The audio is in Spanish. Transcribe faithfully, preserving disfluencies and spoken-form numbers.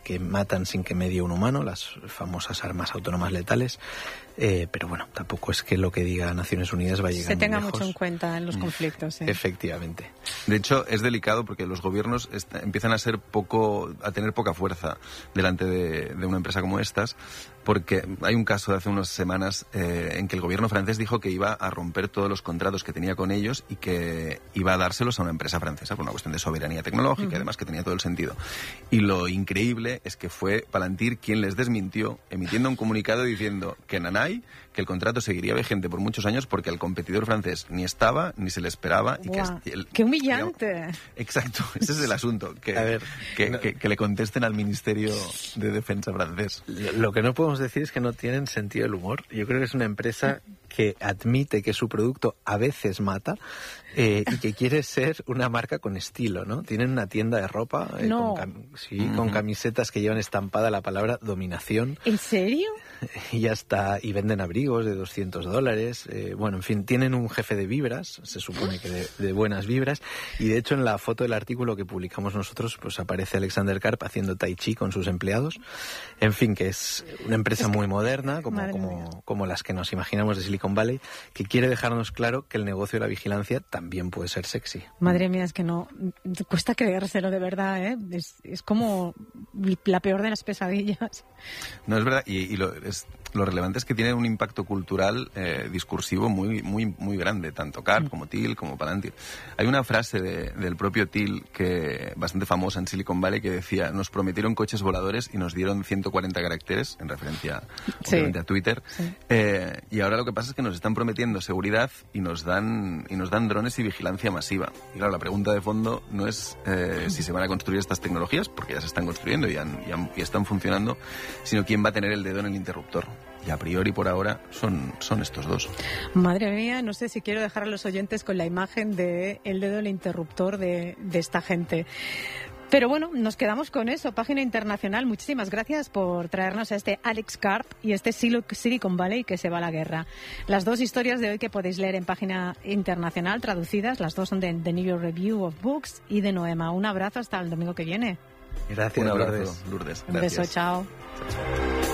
que matan sin que medie un humano, las famosas armas autónomas letales. Eh, pero bueno, tampoco es que lo que diga Naciones Unidas va a llegar Se tenga muy lejos. mucho en cuenta en los conflictos. ¿eh? Efectivamente. De hecho, es delicado porque los gobiernos est- empiezan a ser poco, a tener poca fuerza delante de, de una empresa como estas, porque hay un caso de hace unas semanas eh, en que el gobierno francés dijo que iba a romper todos los contratos que tenía con ellos y que iba a dárselos a una empresa francesa por una cuestión de soberanía tecnológica, uh-huh. y además que tenía todo el sentido. Y lo increíble es que fue Palantir quien les desmintió, emitiendo un comunicado diciendo que nanay, que el contrato seguiría vigente por muchos años porque el competidor francés ni estaba ni se le esperaba. Y wow. que el, ¡Qué humillante! Exacto, ese es el asunto, que, a ver, que, no, que, que le contesten al Ministerio de Defensa francés. Lo que no podemos decir es que no tienen sentido del humor. Yo creo que es una empresa que admite que su producto a veces mata eh, y que quiere ser una marca con estilo, ¿no? Tienen una tienda de ropa eh, no. con, cam- sí, uh-huh. con camisetas que llevan estampada la palabra dominación. ¿En serio? Y ya está, y venden abrigos de doscientos dólares. Eh, bueno, en fin, tienen un jefe de vibras, se supone que de, de buenas vibras. Y de hecho, en la foto del artículo que publicamos nosotros, pues aparece Alexander Karp haciendo tai chi con sus empleados. En fin, que es una empresa es que, muy moderna, como, como, como las que nos imaginamos de Silicon Valley, que quiere dejarnos claro que el negocio de la vigilancia también puede ser sexy. Madre mía, es que no, cuesta creérselo de verdad, ¿eh? Es, es como la peor de las pesadillas. No, es verdad, y, y lo, es, lo relevante es que tiene un impacto cultural eh, discursivo muy, muy, muy grande, tanto Karp como Thiel como Palantir. Hay una frase de, del propio Thiel que bastante famosa en Silicon Valley que decía: nos prometieron coches voladores y nos dieron ciento cuarenta caracteres, en referencia sí. obviamente a Twitter, sí. eh, y ahora lo que pasa es que nos están prometiendo seguridad y nos dan y nos dan drones y vigilancia masiva. Y claro, la pregunta de fondo no es eh, si se van a construir estas tecnologías, porque ya se están construyendo y, han, y, han, y están funcionando, sino quién va a tener el dedo en el interruptor. Y a priori, por ahora, son, son estos dos. Madre mía, no sé si quiero dejar a los oyentes con la imagen de el dedo en el interruptor de, de esta gente. Pero bueno, nos quedamos con eso. Página internacional, muchísimas gracias por traernos a este Alex Karp y este Silicon Valley que se va a la guerra. Las dos historias de hoy que podéis leer en página internacional traducidas, las dos son de The New York Review of Books y de Noema. Un abrazo hasta el domingo que viene. Gracias, un abrazo, Lourdes. Lourdes. Un beso, chao. Chao, chao.